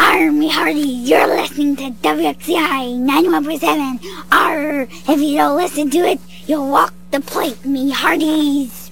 Me Hardy, you're listening to WXCI 91.7. Arr, if you don't listen to it, you'll walk the plank, me Hardies.